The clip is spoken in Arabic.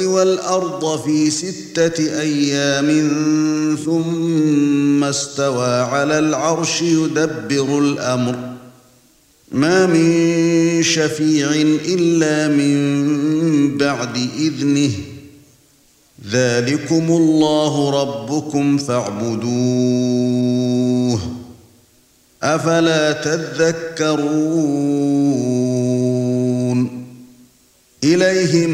والأرض في 6 أيام ثم استوى على العرش يدبر الأمر ما من شفيع إلا من بعد إذنه ذلكم الله ربكم فاعبدوه أفلا تذكرون إليه